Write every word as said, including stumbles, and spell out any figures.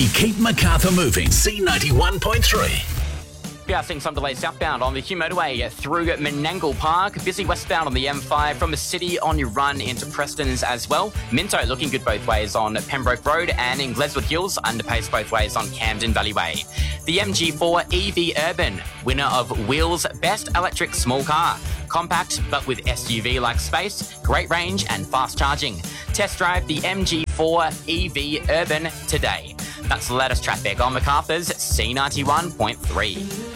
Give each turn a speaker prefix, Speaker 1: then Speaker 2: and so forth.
Speaker 1: We keep Macarthur moving. C ninety-one point three.
Speaker 2: We are seeing some delays southbound on the Hume Motorway through Menangle Park. Busy westbound on the M five from the city on your run into Preston's as well. Minto looking good both ways on Pembroke Road, and in Gleswood Hills, underpace both ways on Camden Valley Way. The M G four E V Urban, winner of Wheels Best Electric Small Car. Compact but with S U V-like space, great range and fast charging. Test drive the M G four E V Urban today. That's the latest traffic on Macarthur's C ninety-one point three.